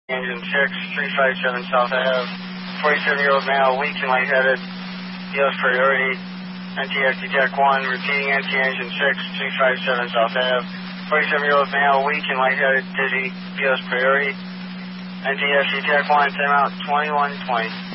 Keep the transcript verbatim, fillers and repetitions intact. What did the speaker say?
Engine six, three five seven South Ave. forty-seven-year-old male, weak and lightheaded. U S priority. N T S detect one, repeating N T engine six, three five seven South Ave. forty-seven-year-old male, weak and lightheaded, dizzy, U S priority. N T S detect one, timeout twenty-one twenty.